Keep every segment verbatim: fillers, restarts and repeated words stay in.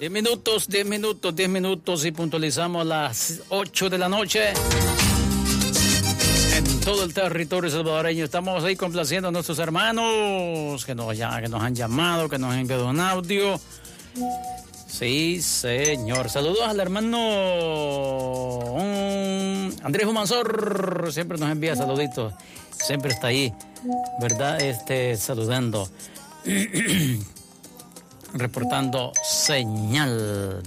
diez minutos, diez minutos, diez minutos y puntualizamos las ocho de la noche. En todo el territorio salvadoreño estamos ahí complaciendo a nuestros hermanos que nos, ya, que nos han llamado, que nos han enviado un audio. Sí, señor. Saludos al hermano um, Andrés Humansor. Siempre nos envía saluditos. Siempre está ahí, ¿verdad? Este, saludando. Reportando señal.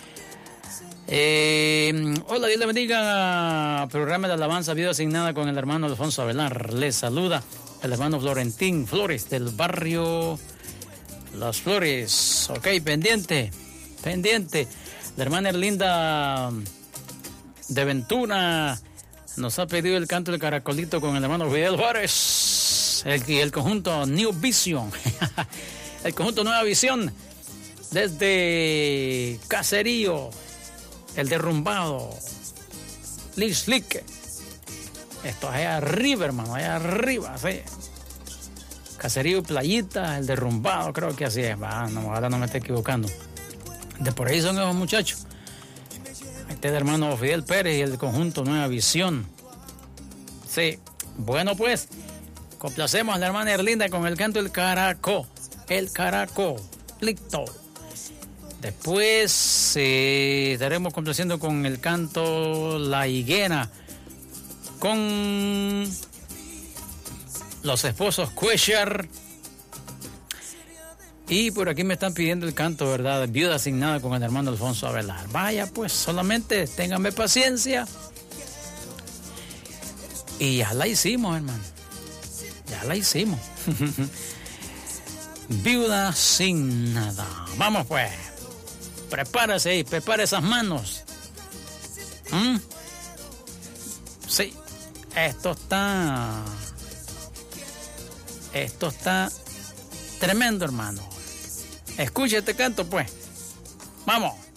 Eh, hola, Dios le bendiga. Programa de alabanza, vida asignada con el hermano Alfonso Avelar. Les saluda el hermano Florentín Flores del barrio Las Flores. Ok, pendiente, pendiente. La hermana Erlinda de Ventura nos ha pedido el canto del caracolito con el hermano Fidel Juárez. El, el conjunto New Vision. El conjunto Nueva Visión. Desde Caserío. El Derrumbado. Lislique. Esto es allá arriba, hermano. Allá arriba, sí. Caserío, Playita, El Derrumbado. Creo que así es. Va, no, ahora no me estoy equivocando. De por ahí son esos muchachos. Este es el hermano Fidel Pérez y el conjunto Nueva Visión. Sí. Bueno, pues. Complacemos a la hermana Erlinda con el canto del Caracol. El Caracol. Plicto. Después eh, estaremos complaciendo con el canto La Higuera, con los esposos Cuellar. Y por aquí me están pidiendo el canto, ¿verdad? Viuda asignada con el hermano Alfonso Avelar. Vaya, pues solamente ténganme paciencia. Y ya la hicimos, hermano. Ya la hicimos. Viuda sin nada. Vamos pues. Prepárese ahí, prepare esas manos. ¿Mm? Sí, esto está... Esto está tremendo, hermano. Escuche este canto, pues. Vamos.